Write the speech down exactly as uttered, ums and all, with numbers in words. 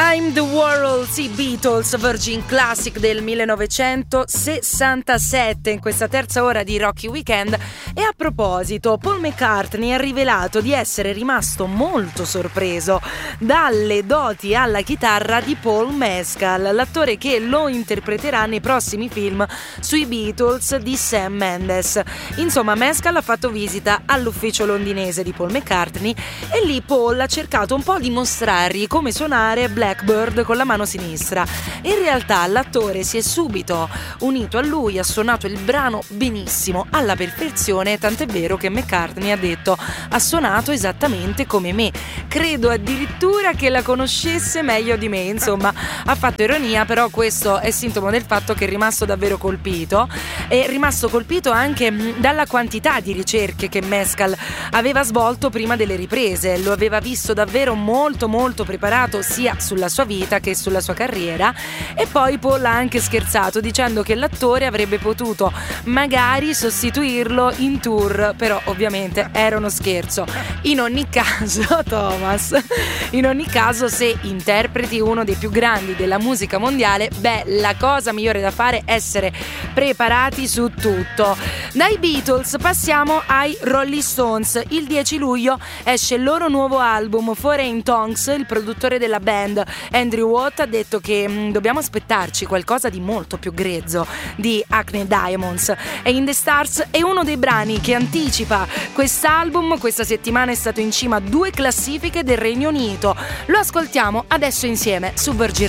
I'm the World, sì, Beatles, Virgin Classic del millenovecentosessantasette in questa terza ora di Rocky Weekend. E a proposito, Paul McCartney ha rivelato di essere rimasto molto sorpreso dalle doti alla chitarra di Paul Mescal, l'attore che lo interpreterà nei prossimi film sui Beatles di Sam Mendes. Insomma, Mescal ha fatto visita all'ufficio londinese di Paul McCartney e lì Paul ha cercato un po' di mostrargli come suonare Blackbird con la mano sinistra. In realtà l'attore si è subito unito a lui, ha suonato il brano benissimo, alla perfezione, tant'è vero che McCartney ha detto: ha suonato esattamente come me, credo addirittura che la conoscesse meglio di me. Insomma, ha fatto ironia, però questo è sintomo del fatto che è rimasto davvero colpito. È rimasto colpito anche dalla quantità di ricerche che Mescal aveva svolto prima delle riprese. Lo aveva visto davvero molto molto preparato sia sulla sua vita che sulla sua carriera. E poi Paul ha anche scherzato dicendo che l'attore avrebbe potuto magari sostituirlo in tour, però ovviamente era uno scherzo. In ogni caso, Thomas, in ogni caso, se interpreti uno dei più grandi della musica mondiale, beh, la cosa migliore da fare è essere preparati su tutto. Dai Beatles passiamo ai Rolling Stones. Il dieci luglio esce il loro nuovo album Foreign Tongues. Il produttore della band, Andrew Watt, ha detto che mh, dobbiamo aspettarci qualcosa di molto più grezzo di Acne Diamonds. E In the Stars è uno dei brani che anticipa quest'album. Questa settimana è stato in cima a due classifiche del Regno Unito. Lo ascoltiamo adesso insieme su Virgin